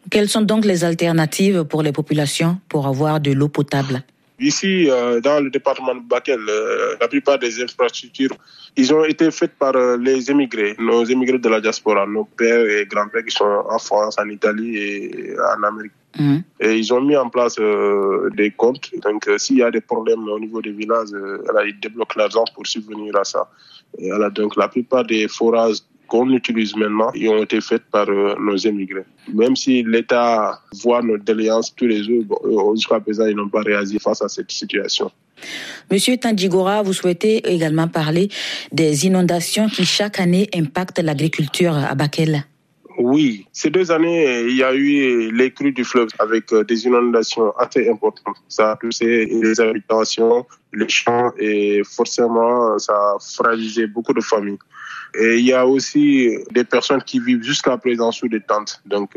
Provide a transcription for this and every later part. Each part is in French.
Quelles sont donc les alternatives pour les populations pour avoir de l'eau potable? Ici, dans le département de Bakel, la plupart des infrastructures, ils ont été faites par les émigrés, nos émigrés de la diaspora, nos pères et grands-pères qui sont en France, en Italie et en Amérique. Et ils ont mis en place des comptes. Donc, s'il y a des problèmes au niveau des villages, ils débloquent l'argent pour subvenir à ça. Et donc, la plupart des forages qu'on utilise maintenant, ils ont été faits par nos émigrés. Même si l'État voit nos déliances tous les jours, jusqu'à présent, ils n'ont pas réagi face à cette situation. Monsieur Tandjigora, vous souhaitez également parler des inondations qui chaque année impactent l'agriculture à Bakel. Oui, ces 2 années, il y a eu les crues du fleuve avec des inondations assez importantes. Ça a touché les habitations, les champs et forcément, ça a fragilisé beaucoup de familles. Et il y a aussi des personnes qui vivent jusqu'à présent sous des tentes. Donc,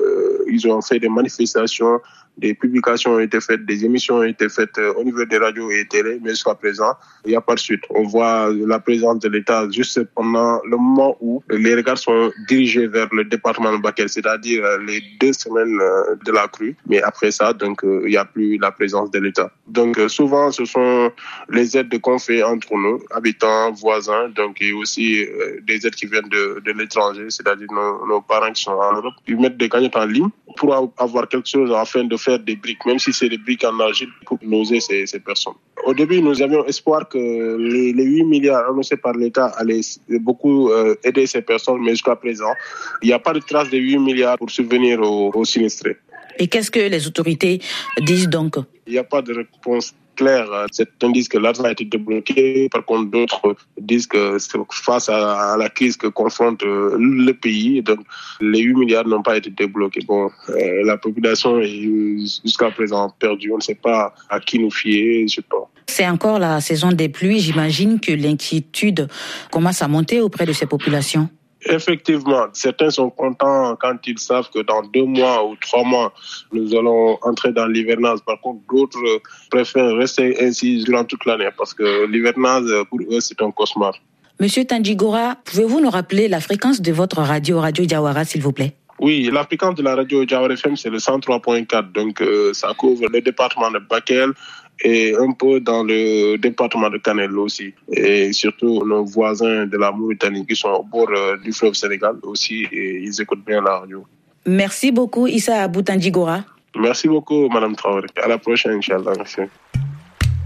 ils ont fait des manifestations, des publications ont été faites, des émissions ont été faites au niveau des radios et télé, mais jusqu'à présent, il n'y a pas de suite. On voit la présence de l'État juste pendant le moment où les regards sont dirigés vers le département de Bakel, c'est-à-dire les 2 semaines de la crue. Mais après ça, donc, il n'y a plus la présence de l'État. Donc, souvent, ce sont les aides qu'on fait entre nous, habitants, voisins, donc, et aussi des aides qui viennent de l'étranger, c'est-à-dire nos parents qui sont en Europe. Ils mettent des cagnottes en ligne pour avoir quelque chose afin de faire des briques, même si c'est des briques en argile, pour loger ces personnes. Au début, nous avions espoir que les 8 milliards annoncés par l'État allaient beaucoup aider ces personnes, mais jusqu'à présent, il n'y a pas de trace de 8 milliards pour subvenir aux sinistrés. Et qu'est-ce que les autorités disent donc? Il n'y a pas de réponse claire. Certains disent que l'argent a été débloqué, par contre d'autres disent que c'est face à la crise que confronte le pays, donc les 8 milliards n'ont pas été débloqués. Bon, la population est jusqu'à présent perdue, on ne sait pas à qui nous fier, je sais pas. C'est encore la saison des pluies, j'imagine que l'inquiétude commence à monter auprès de ces populations. Effectivement, certains sont contents quand ils savent que dans 2 mois ou 3 mois, nous allons entrer dans l'hivernage. Par contre, d'autres préfèrent rester ainsi durant toute l'année parce que l'hivernage, pour eux, c'est un cauchemar. Monsieur Tandjigora, pouvez-vous nous rappeler la fréquence de votre Radio Diawara, s'il vous plaît? Oui, la fréquence de la radio Diawara FM, c'est le 103.4. Donc, ça couvre le département de Bakel et un peu dans le département de Kanel aussi. Et surtout, nos voisins de la Mauritanie qui sont au bord du fleuve Sénégal aussi, et ils écoutent bien la radio. Merci beaucoup, Issa Abou Tandjigora. Merci beaucoup, Madame Traoré. À la prochaine, Inch'Allah. Merci.